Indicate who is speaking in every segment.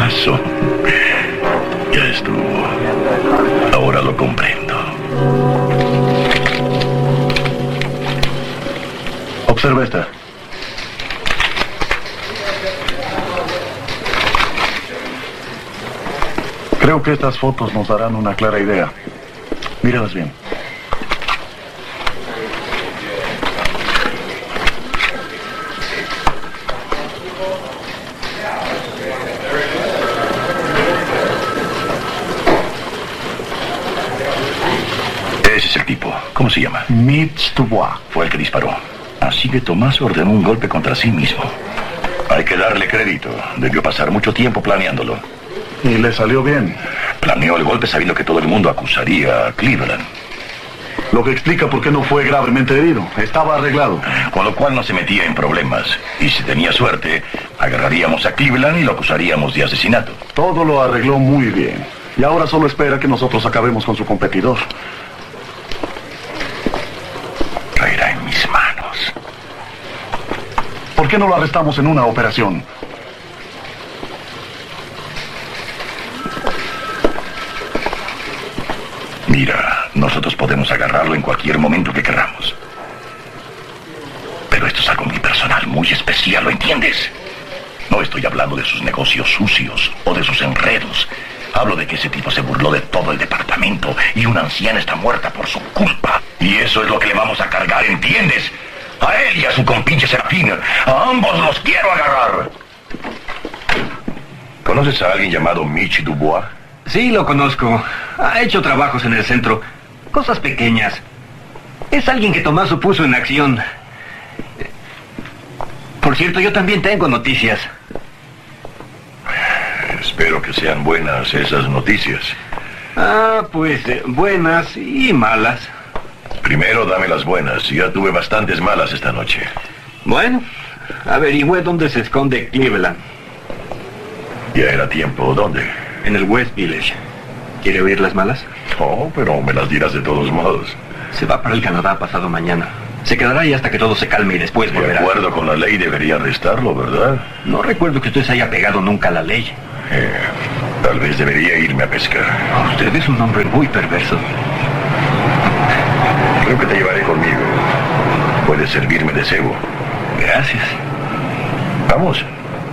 Speaker 1: paso. Ya estuvo. Ahora lo comprendo.
Speaker 2: Observa esta. Creo que estas fotos nos darán una clara idea. Míralas bien.
Speaker 1: Ese es el tipo. ¿Cómo se llama?
Speaker 2: Mitch Dubois.
Speaker 1: Fue el que disparó. Así que Tomás ordenó un golpe contra sí mismo. Hay que darle crédito. Debió pasar mucho tiempo planeándolo.
Speaker 2: Y le salió bien.
Speaker 1: Planeó el golpe sabiendo que todo el mundo acusaría a Cleveland.
Speaker 2: Lo que explica por qué no fue gravemente herido. Estaba arreglado.
Speaker 1: Con lo cual no se metía en problemas. Y si tenía suerte, agarraríamos a Cleveland y lo acusaríamos de asesinato.
Speaker 2: Todo lo arregló muy bien. Y ahora solo espera que nosotros acabemos con su competidor.
Speaker 1: Caerá en mis manos.
Speaker 2: ¿Por qué no lo arrestamos en una operación?
Speaker 1: Mira, nosotros podemos agarrarlo en cualquier momento que queramos. Pero esto es algo muy personal, muy especial, ¿lo entiendes? No estoy hablando de sus negocios sucios o de sus enredos. Hablo de que ese tipo se burló de todo el departamento y una anciana está muerta por su culpa. Y eso es lo que le vamos a cargar, ¿entiendes? A él y a su compinche Serafín. A ambos los quiero agarrar. ¿Conoces a alguien llamado Mitch Dubois?
Speaker 3: Sí, lo conozco. Ha hecho trabajos en el centro. Cosas pequeñas. Es alguien que Tomás puso en acción. Por cierto, yo también tengo noticias.
Speaker 1: Espero que sean buenas esas noticias.
Speaker 3: Pues buenas y malas.
Speaker 1: Primero dame las buenas. Ya tuve bastantes malas esta noche.
Speaker 3: Bueno, averigüé dónde se esconde Cleveland.
Speaker 1: Ya era tiempo. ¿Dónde?
Speaker 3: En el West Village. ¿Quiere oír las malas?
Speaker 1: Oh, pero me las dirás de todos modos.
Speaker 3: Se va para el Canadá pasado mañana. Se quedará ahí hasta que todo se calme y después
Speaker 1: De
Speaker 3: volverá.
Speaker 1: acuerdo con la ley debería arrestarlo, ¿verdad?
Speaker 3: No recuerdo que usted se haya pegado nunca a la ley.
Speaker 1: Tal vez debería irme a pescar.
Speaker 3: Usted es un hombre muy perverso.
Speaker 1: Creo que te llevaré conmigo. Puedes servirme de cebo.
Speaker 3: Gracias.
Speaker 1: Vamos.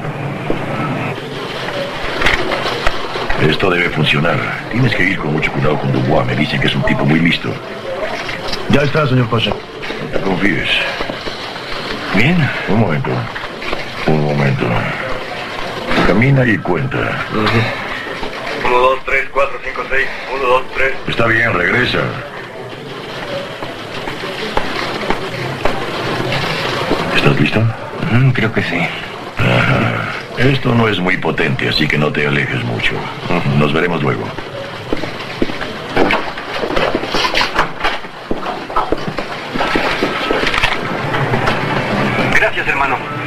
Speaker 1: Esto debe funcionar. Tienes que ir con mucho cuidado con Dubois. Me dicen que es un tipo muy listo.
Speaker 2: Ya está, señor Pache.
Speaker 1: No te confíes.
Speaker 3: Bien.
Speaker 1: Un momento. Un momento. Camina y cuenta.
Speaker 3: 1, 2, 3, 4, 5, 6. 1, 2, 3.
Speaker 1: Está bien, regresa. ¿Estás listo?
Speaker 3: Creo que sí.
Speaker 1: Ajá. Esto no es muy potente, así que no te alejes mucho. Nos veremos luego.
Speaker 3: Gracias, hermano.